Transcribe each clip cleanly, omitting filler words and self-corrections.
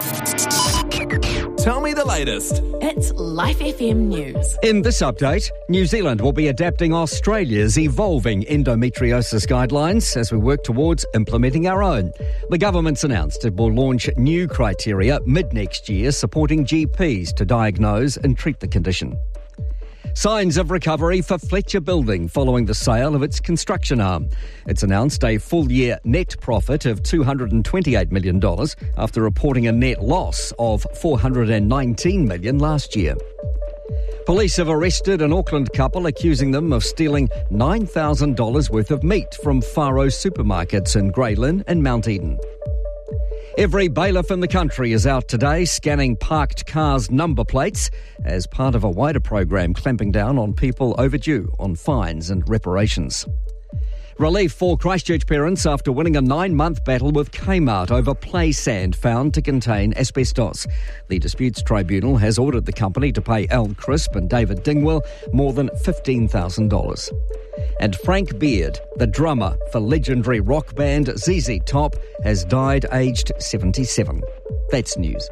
Tell me the latest. It's Life FM News. In this update, New Zealand will be adapting Australia's evolving endometriosis guidelines as we work towards implementing our own. The government's announced it will launch new criteria mid-next year supporting GPs to diagnose and treat the condition. Signs of recovery for Fletcher Building following the sale of its construction arm. It's announced a full-year net profit of $228 million after reporting a net loss of $419 million last year. Police have arrested an Auckland couple accusing them of stealing $9,000 worth of meat from Faro supermarkets in Grey Lynn and Mount Eden. Every bailiff in the country is out today scanning parked cars' number plates as part of a wider program clamping down on people overdue on fines and reparations. Relief for Christchurch parents after winning a 9-month battle with Kmart over play sand found to contain asbestos. The Disputes Tribunal has ordered the company to pay Al Crisp and David Dingwell more than $15,000. And Frank Beard, the drummer for legendary rock band ZZ Top, has died aged 77. That's news.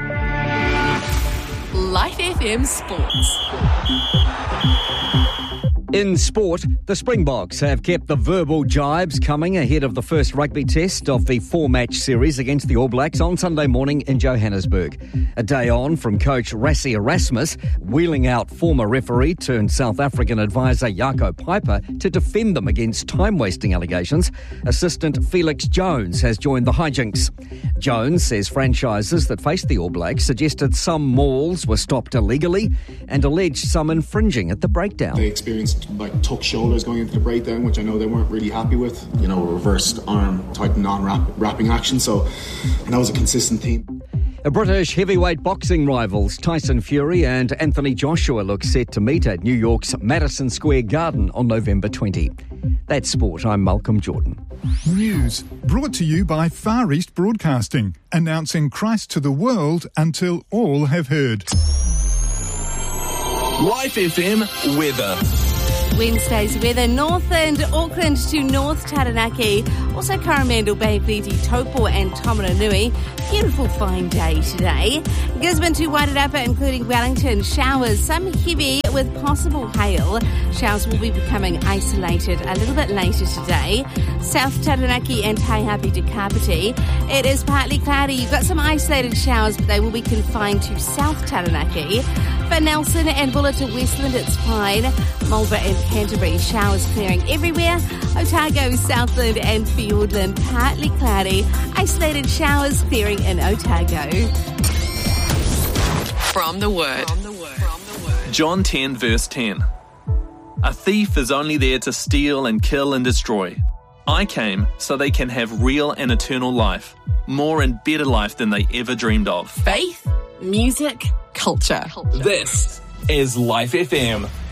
Life FM Sports. In sport, the Springboks have kept the verbal jibes coming ahead of the first rugby test of the 4-match series against the All Blacks on Sunday morning in Johannesburg. A day on from coach Rassie Erasmus, wheeling out former referee turned South African advisor Jaco Peyper to defend them against time-wasting allegations, assistant Felix Jones has joined the hijinks. Jones says franchises that faced the All Blacks suggested some malls were stopped illegally and alleged some infringing at the breakdown. They experienced tuck shoulders going into the breakdown, which I know they weren't really happy with. Reversed arm, tightened on wrapping action. So that was a consistent theme. British heavyweight boxing rivals Tyson Fury and Anthony Joshua look set to meet at New York's Madison Square Garden on November 20. That's sport. I'm Malcolm Jordan. News brought to you by Far East Broadcasting, announcing Christ to the world until all have heard. Life FM weather. Wednesday's weather, Northland, Auckland to North Taranaki, also Coromandel Bay, Viti, Taupo and Tomaranui. Beautiful fine day today. Gisborne to Wairarapa, including Wellington, showers, some heavy with possible hail. Showers will be becoming isolated a little bit later today. South Taranaki and Taihape to Kapiti. It is partly cloudy. You've got some isolated showers, but they will be confined to South Taranaki. For Nelson and Buller to Westland, it's fine. Marlborough and Canterbury, showers clearing everywhere. Otago, Southland and Fiordland, partly cloudy. Isolated showers clearing in Otago. From the Word. John 10 verse 10. A thief is only there to steal and kill and destroy. I came so they can have real and eternal life. More and better life than they ever dreamed of. Faith, music, culture. This is Life FM.